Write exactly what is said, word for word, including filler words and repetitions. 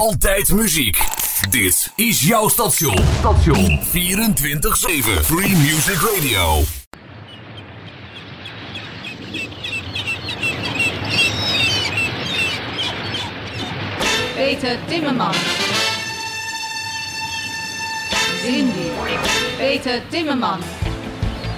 Altijd muziek. Dit is jouw station. Station vierentwintig zeven. Free Music Radio. Peter Timmerman. Cindy. Peter Timmerman.